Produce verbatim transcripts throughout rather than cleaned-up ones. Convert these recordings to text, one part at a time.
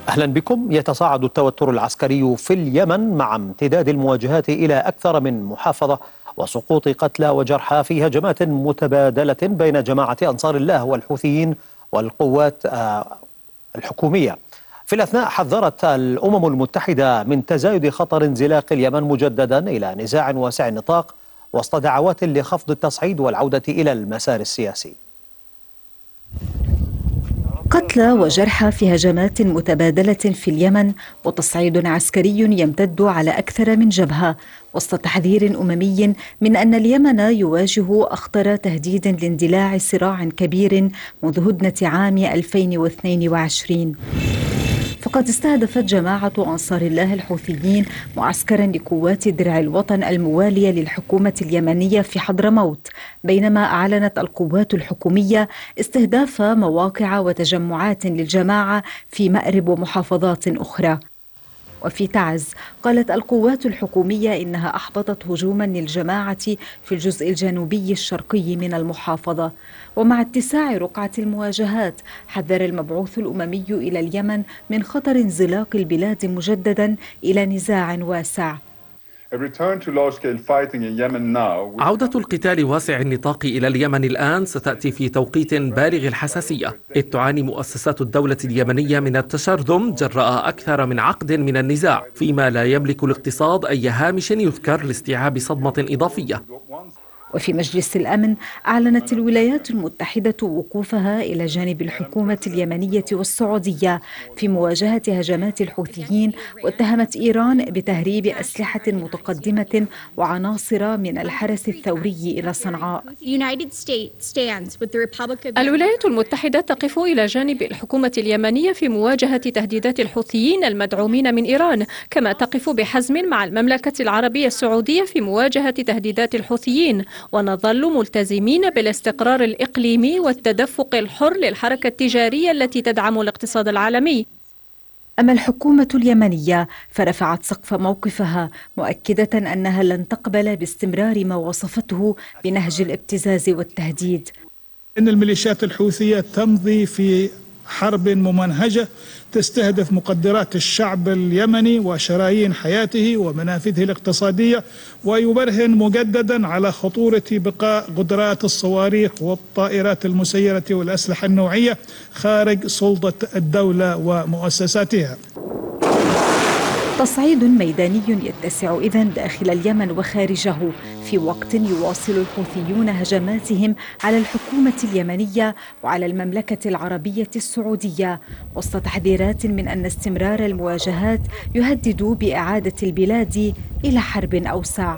أهلا بكم. يتصاعد التوتر العسكري في اليمن مع امتداد المواجهات إلى أكثر من محافظة وسقوط قتلى وجرحى في هجمات متبادلة بين جماعة أنصار الله والحوثيين والقوات الحكومية. في الأثناء حذرت الأمم المتحدة من تزايد خطر انزلاق اليمن مجددا إلى نزاع واسع النطاق وسط دعوات لخفض التصعيد والعودة إلى المسار السياسي. قتلى وجرحى في هجمات متبادلة في اليمن وتصعيد عسكري يمتد على أكثر من جبهة وسط تحذير أممي من أن اليمن يواجه أخطر تهديد لاندلاع صراع كبير منذ هدنة عام ألفين واثنين وعشرين. فقد استهدفت جماعة أنصار الله الحوثيين معسكرا لقوات درع الوطن الموالية للحكومة اليمنية في حضرموت، بينما أعلنت القوات الحكومية استهداف مواقع وتجمعات للجماعة في مأرب ومحافظات أخرى. وفي تعز قالت القوات الحكومية إنها أحبطت هجوما للجماعة في الجزء الجنوبي الشرقي من المحافظة. ومع اتساع رقعة المواجهات حذر المبعوث الأممي إلى اليمن من خطر انزلاق البلاد مجددا إلى نزاع واسع. عودة القتال واسع النطاق إلى اليمن الآن ستأتي في توقيت بالغ الحساسية، إذ تعاني مؤسسات الدولة اليمنية من التشرذم جراء أكثر من عقد من النزاع، فيما لا يملك الاقتصاد أي هامش يذكر لاستيعاب صدمة إضافية. وفي مجلس الأمن أعلنت الولايات المتحدة وقوفها إلى جانب الحكومة اليمنية والسعودية في مواجهة هجمات الحوثيين، واتهمت إيران بتهريب أسلحة متقدمة وعناصر من الحرس الثوري إلى صنعاء. الولايات المتحدة تقف إلى جانب الحكومة اليمنية في مواجهة تهديدات الحوثيين المدعومين من إيران، كما تقف بحزم مع المملكة العربية السعودية في مواجهة تهديدات الحوثيين، ونظل ملتزمين بالاستقرار الإقليمي والتدفق الحر للحركة التجارية التي تدعم الاقتصاد العالمي. أما الحكومة اليمنية فرفعت سقف موقفها، مؤكدة أنها لن تقبل باستمرار ما وصفته بنهج الابتزاز والتهديد. إن الميليشيات الحوثية تمضي في حرب ممنهجة تستهدف مقدرات الشعب اليمني وشرايين حياته ومنافذه الاقتصادية، ويبرهن مجددا على خطورة بقاء قدرات الصواريخ والطائرات المسيرة والأسلحة النوعية خارج سلطة الدولة ومؤسساتها. تصعيد ميداني يتسع إذن داخل اليمن وخارجه، في وقت يواصل الحوثيون هجماتهم على الحكومة اليمنية وعلى المملكة العربية السعودية، وسط تحذيرات من أن استمرار المواجهات يهدد بإعادة البلاد إلى حرب أوسع.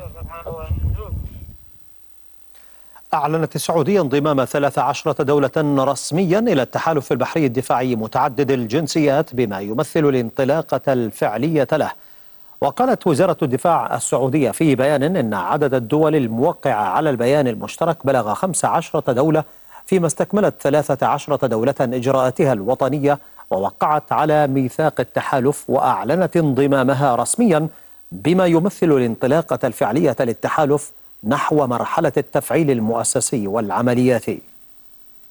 أعلنت السعودية انضمام ثلاث عشرة دولة رسميا إلى التحالف البحري الدفاعي متعدد الجنسيات، بما يمثل الانطلاقة الفعلية له. وقالت وزارة الدفاع السعودية في بيان إن عدد الدول الموقعة على البيان المشترك بلغ خمس عشرة دولة، فيما استكملت ثلاثة عشرة دولة إجراءاتها الوطنية ووقعت على ميثاق التحالف وأعلنت انضمامها رسميا، بما يمثل الانطلاقة الفعلية للتحالف نحو مرحلة التفعيل المؤسسي والعملياتي.